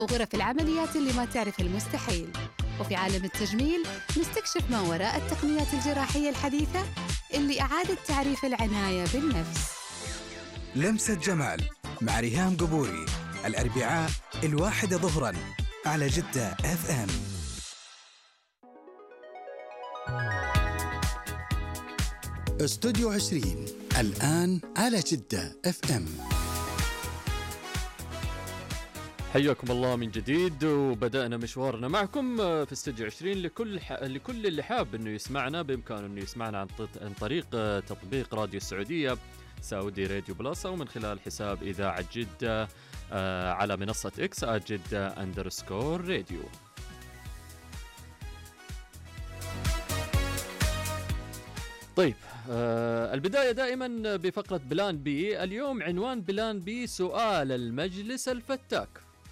وغرف العمليات اللي ما تعرف المستحيل. وفي عالم التجميل نستكشف ما وراء التقنيات الجراحية الحديثة اللي أعادت تعريف العناية بالنفس. لمسة جمال مع ريهام قبوري، الأربعاء 1 ظهراً على جدة FM. استوديو 20 الآن على جدة FM. حياكم الله من جديد، وبدأنا مشوارنا معكم في استوديو 20. لكل اللي حاب انه يسمعنا بإمكانه انه يسمعنا عن طريق تطبيق راديو السعودية سعودي راديو بلس، أو من خلال حساب إذاعة جدة على منصة إكس @جدة_راديو. طيب، البداية دائما بفقرة بلان بي. اليوم عنوان بلان بي سؤال المجلس الفتاك.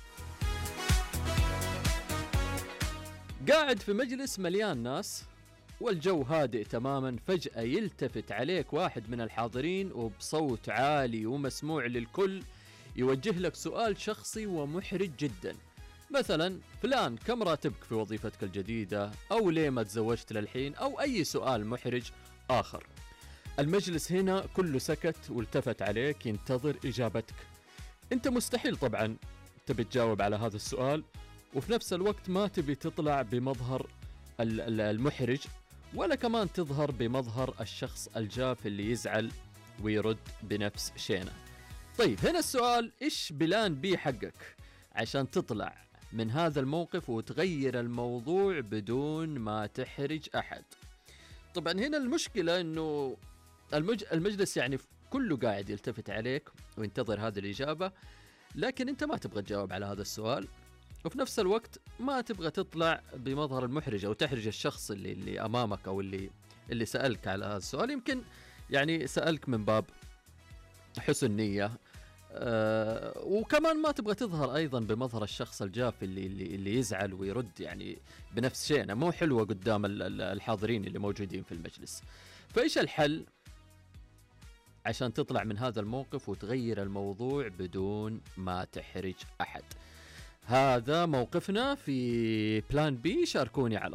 قاعد في مجلس مليان ناس والجو هادئ تماما، فجأة يلتفت عليك واحد من الحاضرين وبصوت عالي ومسموع للكل يوجه لك سؤال شخصي ومحرج جدا، مثلا فلان كم راتبك في وظيفتك الجديدة، أو ليه ما تزوجت للحين، أو أي سؤال محرج آخر. المجلس هنا كله سكت والتفت عليك ينتظر إجابتك. أنت مستحيل طبعا تبي تجاوب على هذا السؤال، وفي نفس الوقت ما تبي تطلع بمظهر المحرج، ولا كمان تظهر بمظهر الشخص الجاف اللي يزعل ويرد بنفس شينه. طيب هنا السؤال، إيش بلان بي حقك عشان تطلع من هذا الموقف وتغير الموضوع بدون ما تحرج أحد؟ طبعا هنا المشكلة أنه المجلس يعني كله قاعد يلتفت عليك وينتظر هذه الإجابة، لكن أنت ما تبغى تجاوب على هذا السؤال، وفي نفس الوقت ما تبغى تطلع بمظهر المحرج أو تحرج الشخص اللي أمامك أو اللي سألك على هذا السؤال. يمكن يعني سألك من باب حسن نية، وكمان ما تبغى تظهر أيضا بمظهر الشخص الجاف اللي يزعل ويرد يعني بنفس شيء، مو حلوة قدام الحاضرين اللي موجودين في المجلس. فإيش الحل عشان تطلع من هذا الموقف وتغير الموضوع بدون ما تحرج أحد؟ هذا موقفنا في بلان بي. شاركوني على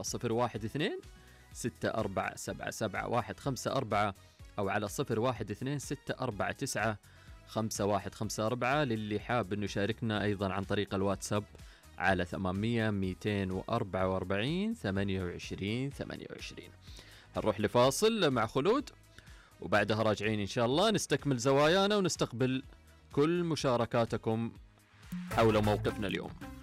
012-6477-154 أو على 012-649-5154 للي حاب أنه يشاركنا أيضا عن طريق الواتساب على 800-244-28-28. هنروح لفاصل مع خلود، وبعدها راجعين إن شاء الله نستكمل زوايانا ونستقبل كل مشاركاتكم حول موقفنا اليوم.